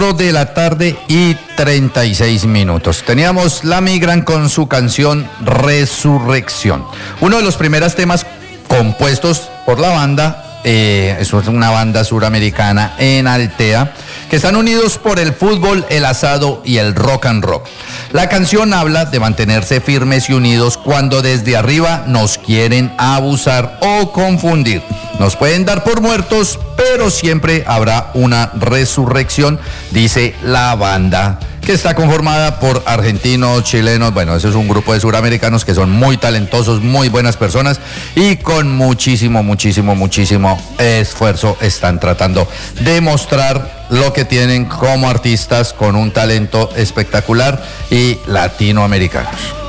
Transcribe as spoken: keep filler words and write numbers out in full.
De la tarde y treinta y seis minutos. Teníamos La Migran con su canción Resurrección. Uno de los primeros temas compuestos por la banda, eh, eso es una banda suramericana en Altea, que están unidos por el fútbol, el asado y el rock and roll. La canción habla de mantenerse firmes y unidos cuando desde arriba nos quieren abusar o confundir. Nos pueden dar por muertos, pero siempre habrá una resurrección, dice la banda, que está conformada por argentinos, chilenos, bueno, ese es un grupo de suramericanos que son muy talentosos, muy buenas personas y con muchísimo, muchísimo, muchísimo esfuerzo están tratando de mostrar lo que tienen como artistas con un talento espectacular y latinoamericanos.